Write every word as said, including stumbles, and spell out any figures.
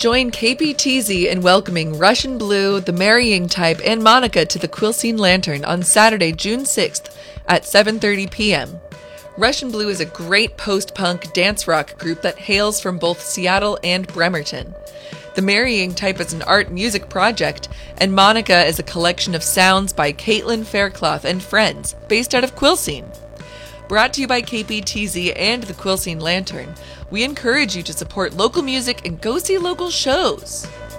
Join K P T Z in welcoming Russian Blue, The Marrying Type, and Monica to the Quilcene Lantern on Saturday, June sixth at seven thirty p.m. Russian Blue is a great post-punk dance rock group that hails from both Seattle and Bremerton. The Marrying Type is an art music project, and Monica is a collection of sounds by Caitlin Faircloth and friends, based out of Quilcene. Brought to you by K P T Z and the Quilcene Lantern, we encourage you to support local music and go see local shows.